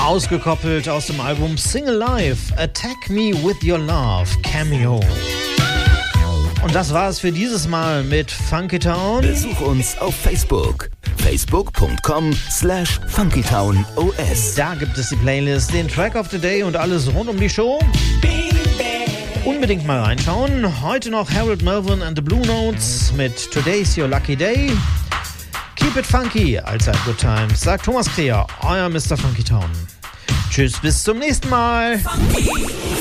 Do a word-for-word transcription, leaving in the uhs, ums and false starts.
Ausgekoppelt aus dem Album Sing Alive, Attack Me With Your Love, Cameo. Und das war es für dieses Mal mit Funky Town. Besuch uns auf Facebook. facebook.com slash funkytownOS. Da gibt es die Playlist, den Track of the Day und alles rund um die Show. Unbedingt mal reinschauen. Heute noch Harold Melvin and the Blue Notes mit Today's Your Lucky Day. Keep it funky, allzeit good times, sagt Thomas Kreher, euer Mister Funky Town. Tschüss, bis zum nächsten Mal. Funky.